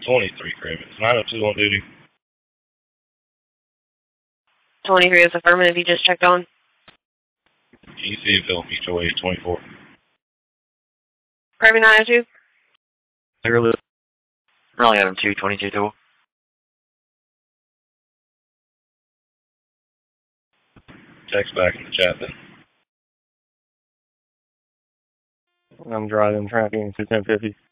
23 Cravens. 902 on duty. 23 is affirmative. You just checked on. EC and Philip East away 24. Craven 902. Clear. Raleigh Adam 2, 22 total. Text back in the chat then. I'm driving, tracking to 1050.